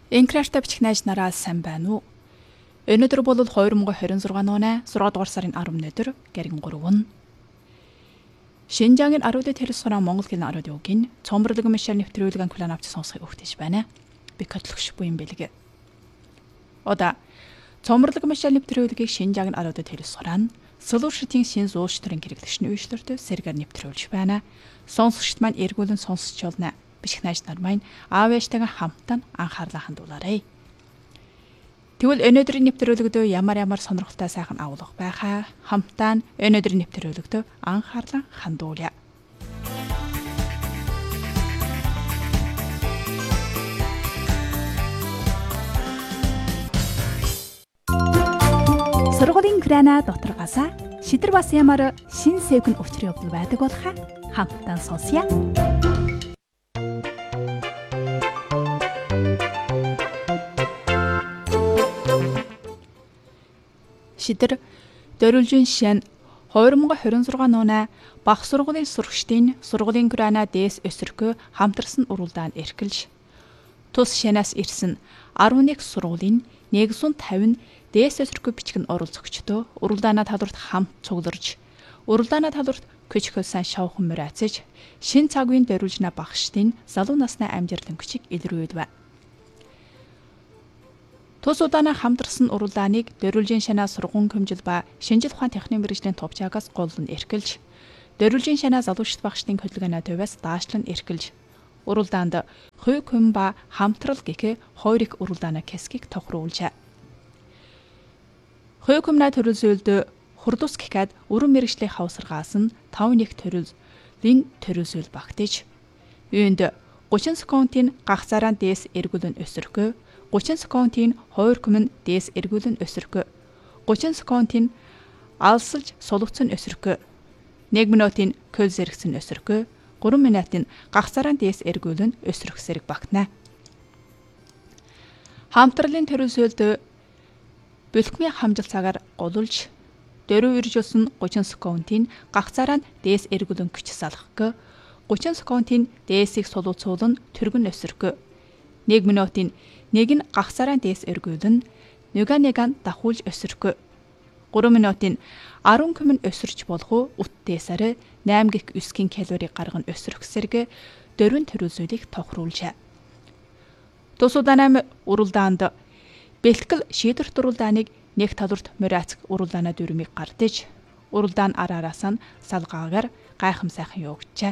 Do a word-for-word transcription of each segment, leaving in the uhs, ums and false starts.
Энкраштай бичих найз нараа сайн байна уу? Өнөөдөр бол хоёр мянга хорин зургааны оны зургаадугаар сарын арван өдөр гэргэн гурав. Шинжаагийн аруудад хэрэг сураа Монгол хэлний арууд юугийн цомборлог мишэл нэвтрүүлэг анхлан авч сонсхийг өгтөж байна. Би котлогш буй юм бэлэг. Ода цомборлог мишэл нэвтрүүлгийг шинжаагийн аруудад хэрэг сураа нь Сөлөршитийн шин зуурштрын хэрэглэгчний үйлчлэлтэй сэргээр нэвтрүүлж байна. Сонсогчд маань эргүүлэн сонсч болно. Бичих найз нар маань аав ээжтэйгээ хамтдаа анхаарлаа хандуулаарай. Тэгвэл өнөөдрийн нэвтрүүлэгдөө ямар ямар сонирхолтой сайхан агуулга байхаа хамтдаа өнөөдрийн нэвтрүүлэгдөө анхаарлаа хандуулъя. Сургуулийн грана доторгоосаа шидэр бас ямар шин сэвгэн өвчрийн явдал байдаг болохаа хамтдаа сонсъя. Шидэр дөрвөлжин шин хоёр мянга хорин зургааны оны бага сургуулийн сурагчдын сургуулийн грана дэс өсөркөө хамтарсан уралдаанд эрхэлж тус шанаас ирсэн арван нэг сургуулийн нэгдүгээр тавин дэс өсөркөө бичгэн оролцогчдоо уралдаанаа талбарт хамт цугларж уралдаанаа талбарт көчхөлсөн шавхан мөрөөцөж шин цагийн дөрвөлжнэ багшдын залуу насны амжилт өнгөчийг илрүүлв. Тус удаанаа хамтарсан уралдааныг дөрвөлжин шанаа сургууль хөмжил ба шинжил ухаан техникийн мэргэжлийн товчаагаас голлон эрхэлж дөрвөлжин шанаа залуучт багшдын хөдөлгөөний төвөөс даашлан эрхэлж уралдаанд хувь хүн ба хамтрал гэх хоёр их уралдааны хэсгийг тохируулжээ. Хувь хүмнээ төрөлзөөлд хурдус гэхэд өрөн мэргэжлийн хавсаргаас нь тав нэг төрөллийн төрөлзөөл багтаж үүнд гучин секундын гагцаараа дэс эргүүлэн өсөркөө гучин секундын хоёр хүмүн дэс эргүүлэн өсөркөө гучин секундын алсалж сулгцэн өсөркөө нэг минутын көл зэрэгцэн өсөркөө гурван минутын гагцаараа дэс эргүүлэн өсөрөх зэрэг багтана. Хамтралын төрөлсөөлд бэлтгэмийн хамжилт цагаар голулж дөрөв үржилсэн гучин секундын гагцаараа дэс эргүүлэн күч салгахгөө гучин секундын дэсийг сулууцуулан түргэн өсөркөө нэг минутын нэг нь гагцаараа дэс эргүүлэн нөгөө нэг нь дахуулж өсөркөө гурван минутын арван хүмүн өсөрч болох уу ут дэсээр найман гих үсгийн калори гарган өсөрөх зэрэг дөрвөн төрөлзөөлийг тохируулжээ. Тус удаанаа уралдаанд бэлтгэл шийдвэр уралдааныг нэг талбарт морацк уралдаанаа дөрмийг гардаж уралдаан араараас нь салгаагаар гайхам сайхан явагджээ.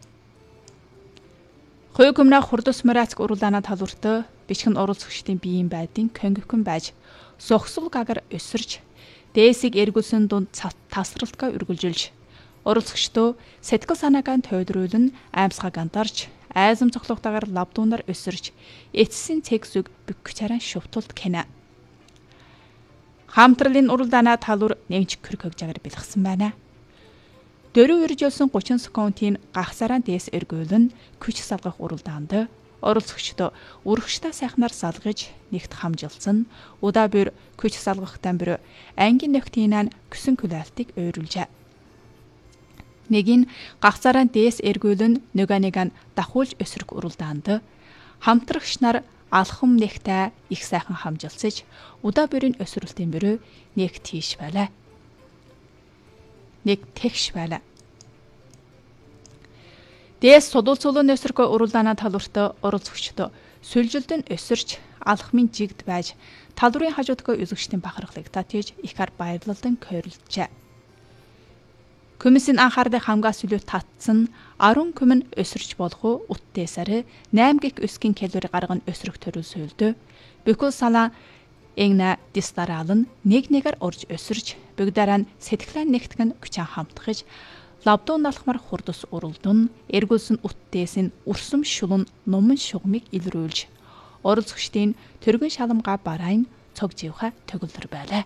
Хувь хүмнээ хурдус морацк уралдаанаа талбарт бичгэн оролцогчдын биеийн байдын конгикон байж согсол гагар өсөрж дэсийг эргүүлсэн дунд тасралтгаа үргэлжилж оролцогчдоо сэтгэл санаагаа тойдруулан аимсгаа гандарч айзам цоглогтойгоор лавдуунаар өсөрж эцсийн цэг зүг бükчаран шувтулд кэнэ. Хамтралын уралдаанаа талуур нэгж көркөгжагаар бэлгсэн байна. Дөрөв үржилсэн гучин секундын гагцаараа дэс эргүүлэн күч салгах уралдаанд оролцогчдоо үргэгчтэй сайхнаар салгаж нэгт хамжилсан удаа бүр күч салгахтан бүр ангийн нөхдийнэн күсэн күлэлтийг ойруулжээ. Нэг нь гагцаараа дэс эргүүлэн нөгөө нэг нь дахуулж өсрөх уралдаанд хамтрагч нар алхам нэгтэй их сайхан хамжилсаж удаа бүрийн өсрөлтийн бүр нэг тийш байлаа. Нэг тэгш байлаа. Дэс судалцуулан өсрөх уралдаанаа талбарт оролцогчдоо сүлжилдэн өсөрч алхмын жигд байж талбарын хажуудгаа үзэгчдийн бахархлыг татж ихаар баярлалдан койрлжээ. Комиссийн анхаарлыг хамгаас илүү татсан арван хүмүн өсөрч болох уу ут дэсээр найман гих үсгийн калори гарган өсрөх төрөлсөөлдөө бикул салаа эгнэ дистаралн нэг нэгээр орж өсөрч бүгдээрээ сэтгэлэн нэгтгэн күчэн хамтгаж лавдуун алхмар хурдус уралдун эргүүлсэн ут дэсийн үрсэм шулун нуман шугамыг илрүүлж оролцогчдын төргөн шаламга барайн цог живха төгөлдөр байлаа.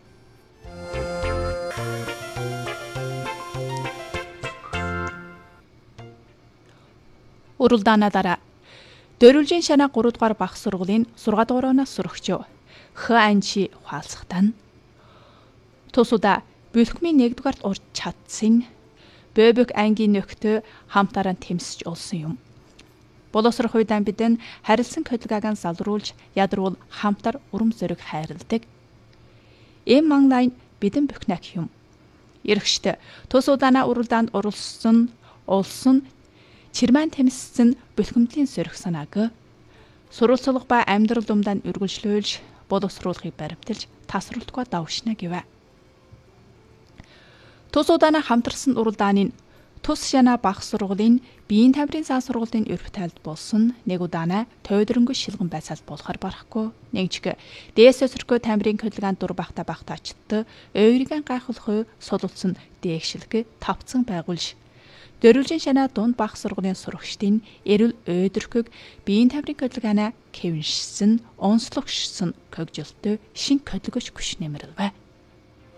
Уралдаанаа дараа дөрвөлжин шанаа гурав дугаар бага сургуулийн сургаал дугаараас сурагч Х анчи хаалцахтан тусуда бэлтгэмийн нэгдүгээрт урж чадсан Бөбөг ангийн нөхтөө хамтараа тэмсэж олсон юм. Боловсрох уйдаан бидэн харилсан хөдөлгөөг залруулж ядруул хамтар урам зориг хайрладаг. Эм манлайн бидэн бүхнэх юм. Иргэшт тус удаанаа уралдаанд оролцсон олсон чирман тэмссэн бүлхэмтлийн сөрөх санааг сурвалцлага ба амьдрал думдаан үргэлжлүүлж боловсруулахыг баримталж тасралтгүй давшна гэвэ. Тус удаанаа хамтарсан уралдааны тус шана бах сургуулийн биеийн тамирын сан сургуулийн өрх тайлд болсон нэг удаанаа тойдронгүй шилгэн байсаал болохоор барахгүй нэгжиг дээс өсөрхөө тамирын хөдөлгөөнд дур бахта багтаачт ойргийн гайхуулах сулуулсан дээгшилг тавцсан байгуулж дөрвөлжин шана дунд бах сургуулийн сурагчдын эрүүл өйдөрхөг биеийн тамирын хөдөлгөөнө кэвэншсэн онцлогшсон когжилтөө шин хөдөлгөж күш нэмэрлвэ.